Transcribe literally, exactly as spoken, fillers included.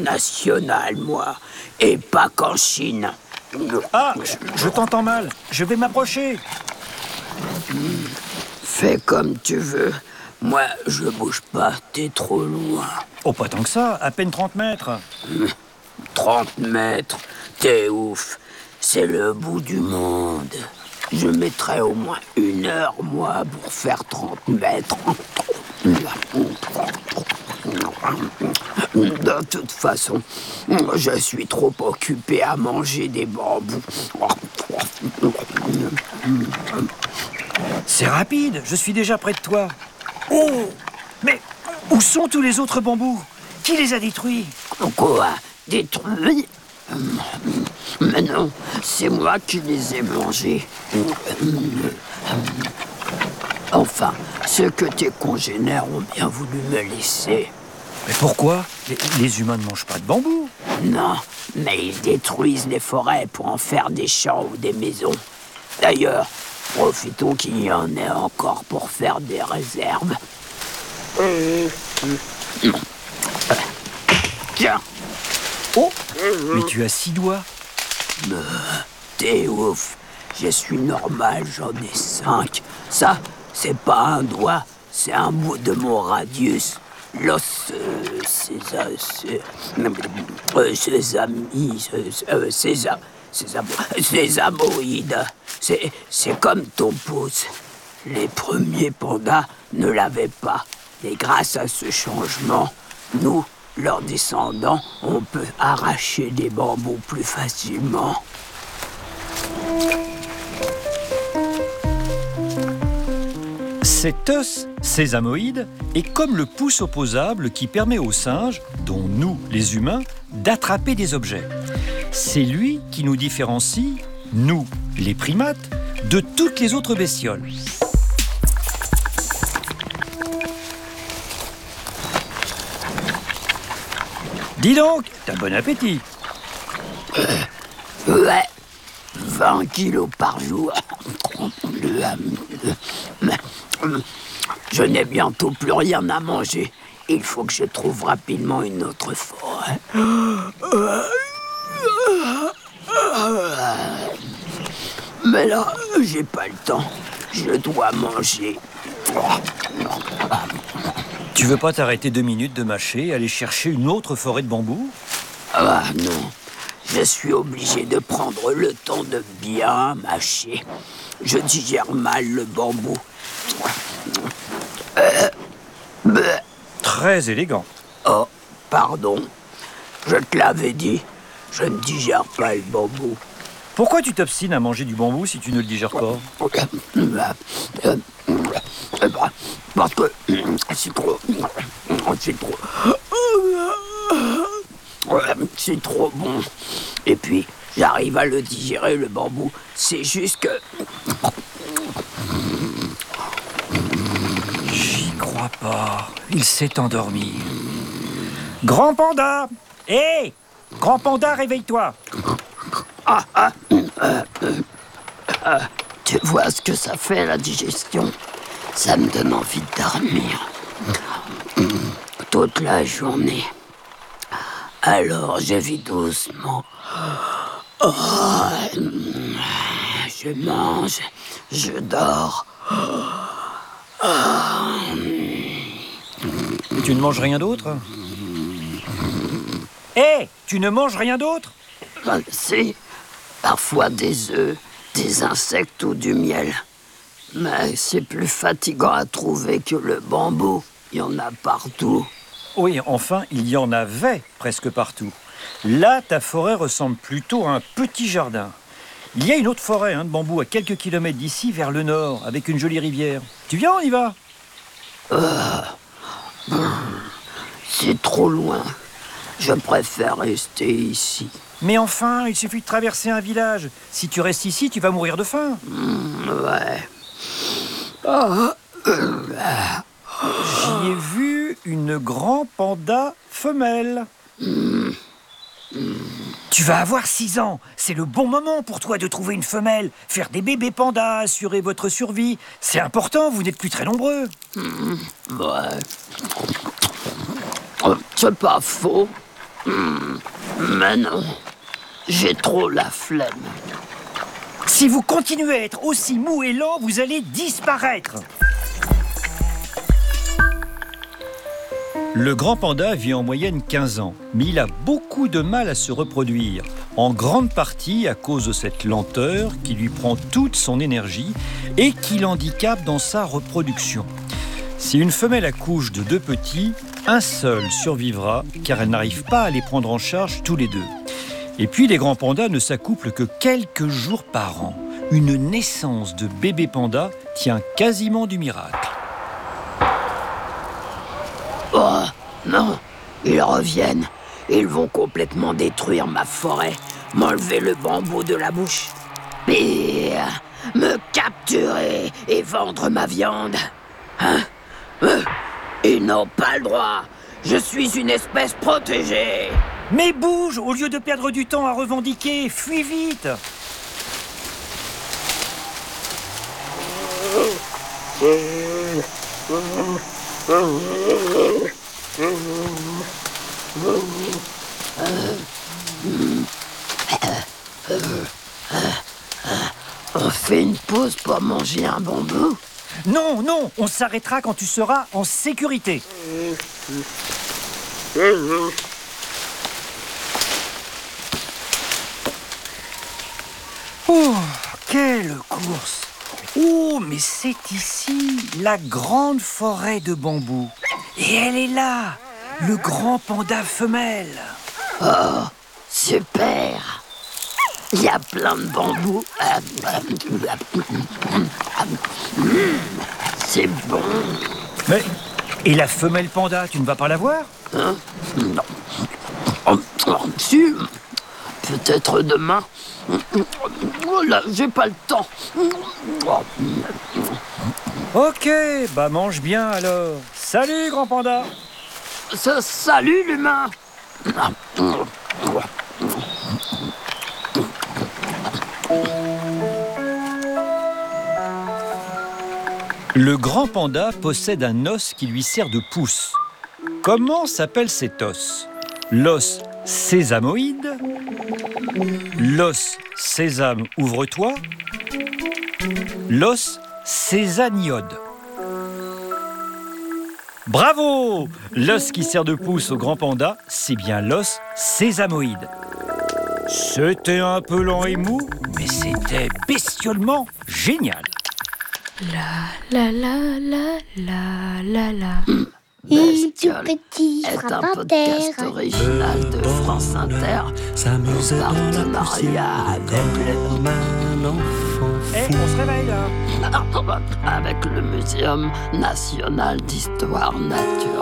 international, moi. Et pas qu'en Chine. Ah, je t'entends mal. Je vais m'approcher. Fais comme tu veux. Moi, je bouge pas. T'es trop loin. Oh, pas tant que ça. À peine trente mètres. trente mètres. T'es ouf. C'est le bout du monde. Je mettrais au moins une heure, moi, pour faire trente mètres. De toute façon, je suis trop occupé à manger des bambous. C'est rapide, je suis déjà près de toi. Oh! Mais où sont tous les autres bambous? Qui les a détruits? Quoi? Détruits? Mais non, c'est moi qui les ai mangés. Enfin, ceux que tes congénères ont bien voulu me laisser. Mais pourquoi? les, les humains ne mangent pas de bambou. Non, mais ils détruisent les forêts pour en faire des champs ou des maisons. D'ailleurs, profitons qu'il y en ait encore pour faire des réserves. Tiens. Oh, mais tu as six doigts. Euh, T'es ouf. Je suis normal, j'en ai cinq. Ça, c'est pas un doigt, c'est un bout de mon radius. L'os, euh, c'est ça, c'est... Euh, sésami, euh, sésam, sésam, sésamoïde. C'est, c'est comme ton pouce. Les premiers pandas ne l'avaient pas. Et grâce à ce changement, nous, leurs descendants, on peut arracher des bambous plus facilement. Cet os sésamoïde est comme le pouce opposable qui permet aux singes, dont nous, les humains, d'attraper des objets. C'est lui qui nous différencie, nous, les primates, de toutes les autres bestioles. Dis donc, t'as bon appétit. Ouais, vingt kilos par jour. Je n'ai bientôt plus rien à manger. Il faut que je trouve rapidement une autre forêt. Mais là, j'ai pas le temps. Je dois manger. Tu veux pas t'arrêter deux minutes de mâcher et aller chercher une autre forêt de bambou? Ah non, je suis obligé de prendre le temps de bien mâcher. Je digère mal le bambou. Euh, bleh. Très élégant. Oh, pardon. Je te l'avais dit, je ne digère pas le bambou. Pourquoi tu t'obstines à manger du bambou si tu ne le digères pas? Parce que c'est trop... C'est trop... C'est trop bon. Et puis, j'arrive à le digérer, le bambou. C'est juste que... J'y crois pas. Il s'est endormi. Grand panda! Hé hey Grand panda, réveille-toi! Ah, ah, euh, euh, euh, tu vois ce que ça fait, la digestion? Ça me donne envie de dormir. Toute la journée. Alors, je vis doucement. Oh, je mange, je dors. Et tu ne manges rien d'autre? Hé hey, tu ne manges rien d'autre? Si, parfois des œufs, des insectes ou du miel. Mais c'est plus fatigant à trouver que le bambou. Il y en a partout. Oui, enfin, il y en avait presque partout. Là, ta forêt ressemble plutôt à un petit jardin. Il y a une autre forêt hein, de bambou à quelques kilomètres d'ici, vers le nord, avec une jolie rivière. Tu viens, on y va? euh, C'est trop loin. Je préfère rester ici. Mais enfin, il suffit de traverser un village. Si tu restes ici, tu vas mourir de faim. Mmh, ouais. Oh, euh, J'y ai vu une grand panda femelle. mmh, Tu vas avoir six ans. C'est le bon moment pour toi de trouver une femelle, faire des bébés pandas, assurer votre survie. C'est important, vous n'êtes plus très nombreux. mmh, ouais. C'est pas faux. Mais non, j'ai trop la flemme. Si vous continuez à être aussi mou et lent, vous allez disparaître. Le grand panda vit en moyenne quinze ans, mais il a beaucoup de mal à se reproduire, en grande partie à cause de cette lenteur qui lui prend toute son énergie et qui l'handicape dans sa reproduction. Si une femelle accouche de deux petits, un seul survivra car elle n'arrive pas à les prendre en charge tous les deux. Et puis les grands pandas ne s'accouplent que quelques jours par an. Une naissance de bébé panda tient quasiment du miracle. Oh, non, ils reviennent. Ils vont complètement détruire ma forêt, m'enlever le bambou de la bouche. Pire, me capturer et vendre ma viande. Hein? Euh, Ils n'ont pas le droit. Je suis une espèce protégée. Mais bouge, au lieu de perdre du temps à revendiquer, fuis vite. On fait une pause pour manger un bambou? Non, non, on s'arrêtera quand tu seras en sécurité. Oh, quelle course! Oh, mais c'est ici, la grande forêt de bambou. Et elle est là, le grand panda femelle. Oh, super! Il y a plein de bambous. C'est bon. Mais, et la femelle panda, tu ne vas pas la voir? Hein? Non. Oh, oh, si. Peut-être demain. Oh là, j'ai pas le temps. Ok, bah mange bien alors. Salut, grand panda. Ça, salut l'humain. Le grand panda possède un os qui lui sert de pouce. Comment s'appelle cet os? L'os sésamoïde? L'os sésame ouvre-toi? L'os sésaniode? Bravo! L'os qui sert de pouce au grand panda, c'est bien l'os sésamoïde. C'était un peu lent et mou, mais c'était bestiolement génial. La la la la la la la. Il tout Bestiole petit est frappe un à podcast terre. original de France Inter en partenariat avec le... Eh, on se réveille là. avec le Muséum national d'histoire naturelle.